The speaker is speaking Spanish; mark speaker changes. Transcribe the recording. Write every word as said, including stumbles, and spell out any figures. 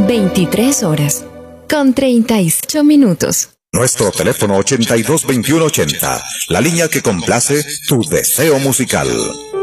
Speaker 1: veintitrés horas con treinta y ocho minutos.
Speaker 2: Nuestro teléfono ochenta y dos veintiuno ochenta, la línea que complace tu deseo musical.